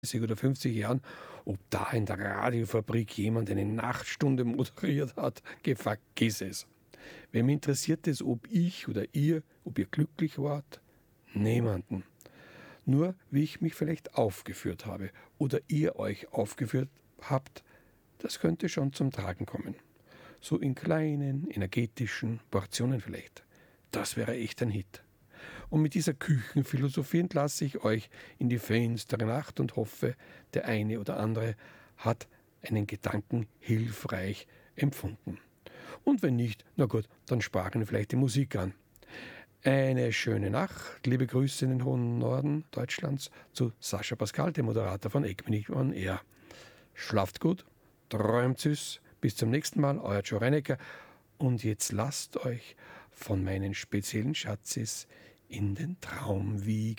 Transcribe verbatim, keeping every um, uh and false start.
oder fünfzig Jahren, ob da in der Radiofabrik jemand eine Nachtstunde moderiert hat, geh, vergiss es. Wem interessiert es, ob ich oder ihr, ob ihr glücklich wart? Niemanden. Nur wie ich mich vielleicht aufgeführt habe oder ihr euch aufgeführt habt, das könnte schon zum Tragen kommen. So in kleinen, energetischen Portionen vielleicht. Das wäre echt ein Hit. Und mit dieser Küchenphilosophie entlasse ich euch in die finstere Nacht und hoffe, der eine oder andere hat einen Gedanken hilfreich empfunden. Und wenn nicht, na gut, dann sparen wir vielleicht die Musik an. Eine schöne Nacht, liebe Grüße in den hohen Norden Deutschlands zu Sascha Pascal, dem Moderator von Eggmini on Air. Schlaft gut, träumt süß, bis zum nächsten Mal, euer Joe Reinecker. Und jetzt lasst euch von meinen speziellen Schatzes in den Traum wiegen.